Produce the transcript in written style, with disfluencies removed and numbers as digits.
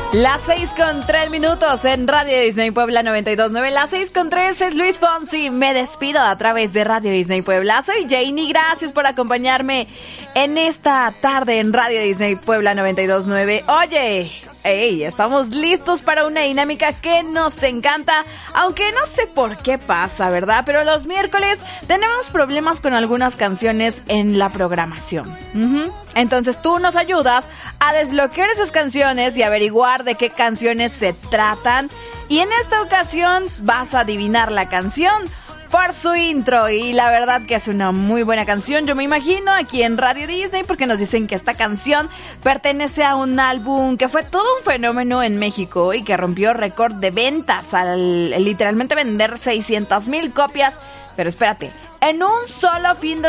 Las 6:03 en Radio Disney Puebla 92.9. Las 6:03 es Luis Fonsi. Me despido a través de Radio Disney Puebla. Soy Janie. Gracias por acompañarme en esta tarde en Radio Disney Puebla 92.9. Oye, estamos listos para una dinámica que nos encanta, aunque no sé por qué pasa, ¿verdad? Pero los miércoles tenemos problemas con algunas canciones en la programación. Entonces tú nos ayudas a desbloquear esas canciones y averiguar de qué canciones se tratan. Y en esta ocasión vas a adivinar la canción por su intro, y la verdad que es una muy buena canción, yo me imagino, aquí en Radio Disney, porque nos dicen que esta canción pertenece a un álbum que fue todo un fenómeno en México y que rompió récord de ventas al literalmente vender 600,000 copias. Pero espérate, en un solo fin de